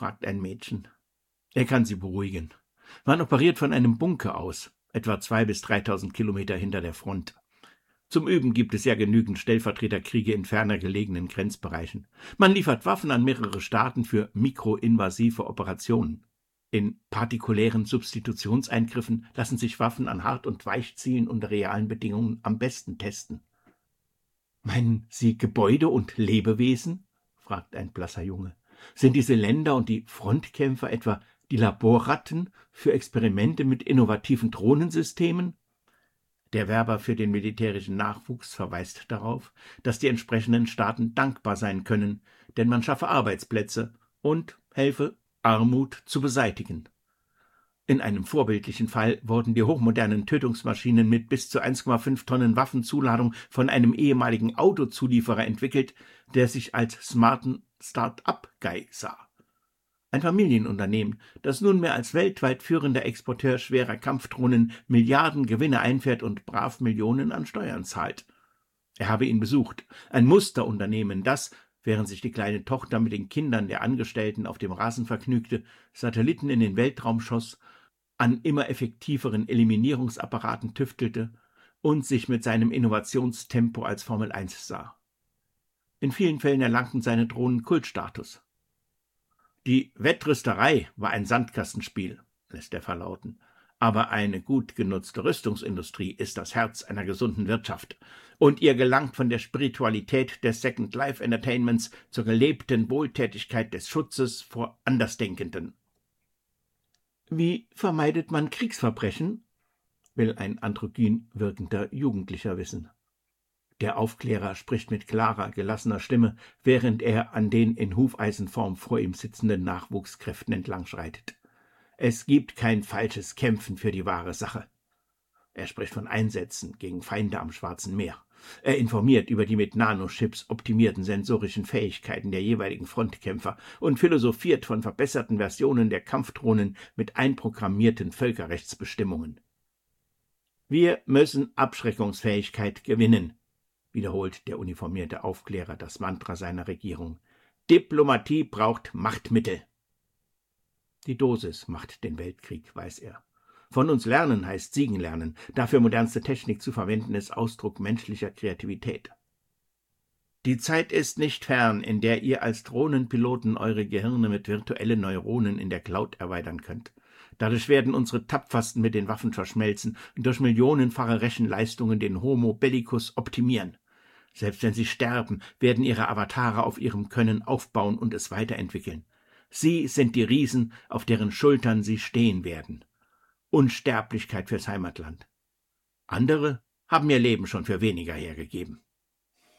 fragt ein Mädchen. Er kann sie beruhigen. Man operiert von einem Bunker aus, etwa 2.000 bis 3.000 Kilometer hinter der Front. Zum Üben gibt es ja genügend Stellvertreterkriege in ferner gelegenen Grenzbereichen. Man liefert Waffen an mehrere Staaten für mikroinvasive Operationen. In partikulären Substitutionseingriffen lassen sich Waffen an Hart- und Weichzielen unter realen Bedingungen am besten testen. »Meinen Sie Gebäude und Lebewesen?« fragt ein blasser Junge. »Sind diese Länder und die Frontkämpfer etwa die Laborratten für Experimente mit innovativen Drohnensystemen?« Der Werber für den militärischen Nachwuchs verweist darauf, dass die entsprechenden Staaten dankbar sein können, denn man schaffe Arbeitsplätze und helfe, Armut zu beseitigen. In einem vorbildlichen Fall wurden die hochmodernen Tötungsmaschinen mit bis zu 1,5 Tonnen Waffenzuladung von einem ehemaligen Autozulieferer entwickelt, der sich als smarten Start-up-Guy sah. Ein Familienunternehmen, das nunmehr als weltweit führender Exporteur schwerer Kampfdrohnen Milliarden Gewinne einfährt und brav Millionen an Steuern zahlt. Er habe ihn besucht, ein Musterunternehmen, das, während sich die kleine Tochter mit den Kindern der Angestellten auf dem Rasen vergnügte, Satelliten in den Weltraum schoss, an immer effektiveren Eliminierungsapparaten tüftelte und sich mit seinem Innovationstempo als Formel 1 sah. In vielen Fällen erlangten seine Drohnen Kultstatus. Die Wettrüsterei war ein Sandkastenspiel, lässt er verlauten, aber eine gut genutzte Rüstungsindustrie ist das Herz einer gesunden Wirtschaft, und ihr gelangt von der Spiritualität des Second Life Entertainments zur gelebten Wohltätigkeit des Schutzes vor Andersdenkenden. »Wie vermeidet man Kriegsverbrechen?« will ein androgyn wirkender Jugendlicher wissen. Der Aufklärer spricht mit klarer, gelassener Stimme, während er an den in Hufeisenform vor ihm sitzenden Nachwuchskräften entlangschreitet. Es gibt kein falsches Kämpfen für die wahre Sache. Er spricht von Einsätzen gegen Feinde am Schwarzen Meer. Er informiert über die mit Nanochips optimierten sensorischen Fähigkeiten der jeweiligen Frontkämpfer und philosophiert von verbesserten Versionen der Kampfdrohnen mit einprogrammierten Völkerrechtsbestimmungen. »Wir müssen Abschreckungsfähigkeit gewinnen«, wiederholt der uniformierte Aufklärer das Mantra seiner Regierung. »Diplomatie braucht Machtmittel.« Die Dosis macht den Weltkrieg, weiß er. Von uns lernen heißt siegen lernen. Dafür modernste Technik zu verwenden, ist Ausdruck menschlicher Kreativität. Die Zeit ist nicht fern, in der ihr als Drohnenpiloten eure Gehirne mit virtuellen Neuronen in der Cloud erweitern könnt. Dadurch werden unsere Tapfersten mit den Waffen verschmelzen und durch millionenfache Rechenleistungen den Homo bellicus optimieren. Selbst wenn sie sterben, werden ihre Avatare auf ihrem Können aufbauen und es weiterentwickeln. Sie sind die Riesen, auf deren Schultern sie stehen werden. Unsterblichkeit fürs Heimatland. Andere haben ihr Leben schon für weniger hergegeben.